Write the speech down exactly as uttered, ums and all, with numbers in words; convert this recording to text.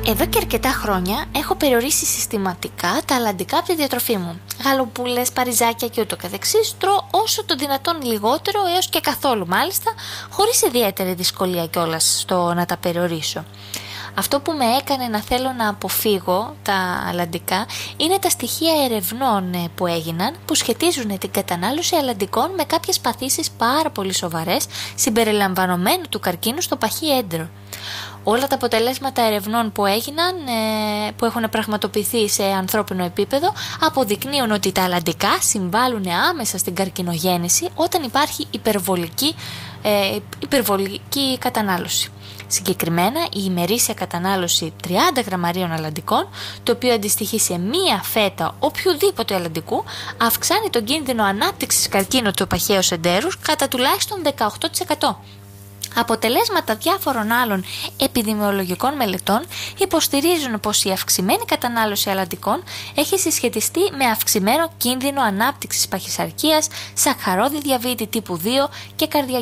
Εδώ και αρκετά χρόνια έχω περιορίσει συστηματικά τα αλλαντικά από τη διατροφή μου. Γαλοπούλες, παριζάκια και ούτω καθεξής τρώω όσο το δυνατόν λιγότερο έως και καθόλου μάλιστα, χωρίς ιδιαίτερη δυσκολία κιόλας στο να τα περιορίσω. Αυτό που με έκανε να θέλω να αποφύγω τα αλλαντικά είναι τα στοιχεία ερευνών που έγιναν που σχετίζουν την κατανάλωση αλλαντικών με κάποιες παθήσεις πάρα πολύ σοβαρές συμπεριλαμβανομένου του καρκίνου στο παχύ έντερο. Όλα τα αποτελέσματα ερευνών που έγιναν, που έχουν πραγματοποιηθεί σε ανθρώπινο επίπεδο, αποδεικνύουν ότι τα αλλαντικά συμβάλλουν άμεσα στην καρκινογέννηση όταν υπάρχει υπερβολική, ε, υπερβολική κατανάλωση. Συγκεκριμένα, η ημερήσια κατανάλωση τριάντα γραμμαρίων αλλαντικών, το οποίο αντιστοιχεί σε μία φέτα οποιοδήποτε αλλαντικού, αυξάνει τον κίνδυνο ανάπτυξης καρκίνου του παχαίου εντέρους κατά τουλάχιστον δεκαοκτώ τοις εκατό. Αποτελέσματα διάφορων άλλων επιδημιολογικών μελετών υποστηρίζουν πως η αυξημένη κατανάλωση αλλαντικών έχει συσχετιστεί με αυξημένο κίνδυνο ανάπτυξης παχυσαρκίας, σακχαρώδη διαβήτη τύπου δύο και καρδιακής